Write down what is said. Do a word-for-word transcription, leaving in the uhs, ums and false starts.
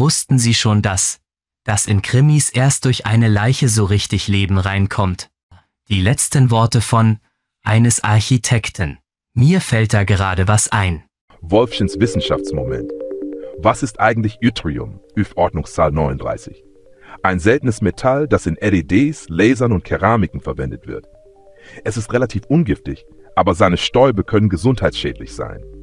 wussten Sie schon das, dass in Krimis erst durch eine Leiche so richtig Leben reinkommt? Die letzten Worte von eines Architekten. Mir fällt da gerade was ein. Wolfchens Wissenschaftsmoment. Was ist eigentlich Yttrium, Ü F-Ordnungszahl neununddreißig? Ein seltenes Metall, das in L E Ds, Lasern und Keramiken verwendet wird. Es ist relativ ungiftig, aber seine Stäube können gesundheitsschädlich sein.